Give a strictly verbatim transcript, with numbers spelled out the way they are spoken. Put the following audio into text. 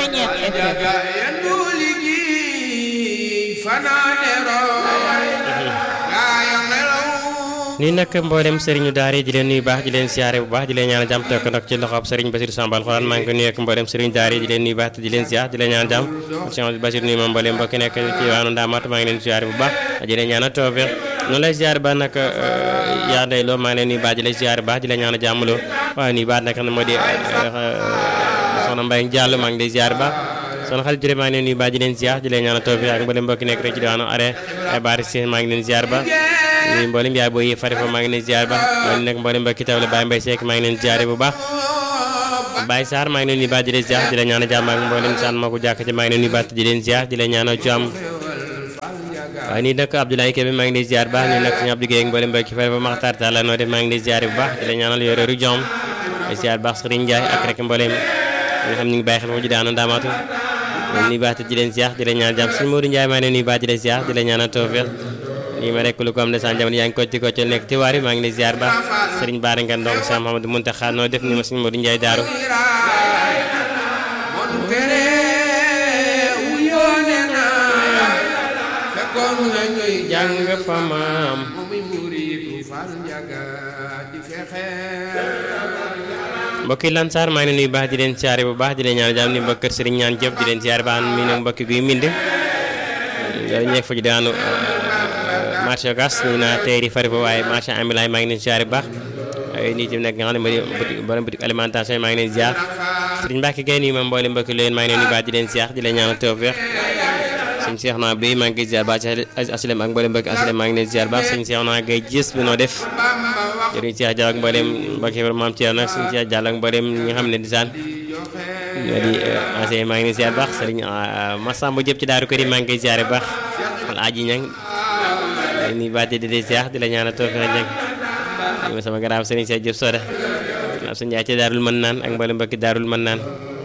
Ceñeex F M nii nag mboolem sëriñu daara yi di leen nuyu baax di leen siyaare bu baax di leen ñaan jàmm tokk nag ci loxob sëriñ Basiru Sambal Xuraan maa ngi ko nuyu ak mboolem sëriñu daara yi di leen nuyu baax te di leen siyaar di leen ñaan jàmm sëriñ Basiru nuyu ma mboolem mbokki nekk ci waanu Ndaamaatu maa ngi leen siyaare bu baax di leen ñaan tawfeex noonu lay siyaare ba nag yaa ndey loo maa ngi leen nuyu baax di leen siyaare baax di leen ñaan jàmm loo waaw nuyu baax nag moo di soxna Mbaye Diallo maa ngi lay siyaare baax soxna Xalit Touré maa ngi leen nuyu baax di leen siyaar di leen ñaan tawfeex ak mboolem mbokki nekk rek ci diwaanu are ay baari si maa ngi leen siyaare ba ñi mboolem yaay booy yi fari fa maa ngi leen ziar ba maa ngi nekk mboolem mbokki tawle Baye Mbaye Seck maa ngi leen ziare bu baax Baye Sarr maa ngi leen nuyu baax di leen ziar di leen ñaan jàmm ak mboolem saan ma ko jàkk ci maa ngi leen nuyu baax di leen ziar di leen ñaan jàmm waaye nii nag Abdoulaye Kébé maa ngi leen ziar baax nii nag suñu Abdou Guèye ak mboolem mbokki fari fa Maxtar Talla noo def maa ngi leen ziare bu baax di leen ñaanal yore ru jom ziar baax Serigne Ndiaye ak rek mboolem ñi nga xam ñu ngi bàyyi xel foofu ji daanu Ndaamaatu leen nuyu baax di leen ziar di leen ñaan jàmm suñu Modou Ndiaye maa ngi leen nuyu baax di leen ziar di leen ñaan tawfeex nii ma rek lu ko am ne san jamono yaa ngi ko ci ko ci nekk ci waar yi maa ngi lay ziar ba Serigne Bara Ngane donc Cheikh Mouhamadou Mountakha noo def ni ma Serigne Modou Ndiaye Daaru jàng fa maam mbokki Lansar maa ngi leen nuyu baax di leen siyaare bu baax di leen ñaan jàmm ni mbokk kër Serigne ñaan jëf di leen siyaare baax mi nag mbokki guy mbind loolu nekk fa ji daanu marché gas ñu naa teeri fari fa waaye marché ambulant maa ngi leen siyaare bu baax nit yi nag nga xam ne moo di borom boutique alimentation maa ngi leen ziar Serigne Mbacke Gueye nii ma mboolem mbokki leen maa ngi leen nuyu baax di leen siyaar di leen ñaanal tawfeex sëñ Cheikh naa bi maa ngi koy ziar baax ci asilem ak mboolem mbokki asilem maa ngi leen ziar baax sëñ Cheikh naa Gueye gis bi noo def jëriñ Cheikh Diallo ak mboolem mbokki maam Thierno nag sëñ Cheikh Diallo ak mboolem ñi nga xam ne di saan ñoo di ancien maa ngi leen ziar baax Serigne Massamba Diop ci Daaru Karim maa ngi koy ziar bu baax wala aji ñang ni baati di ziar di la ñaanal tawfeex ñang sama garaam Serigne Cheikh Diop Soda ab sa njaay ci Daarul Mannaan ak mboolem mbokki Daarul Mannaan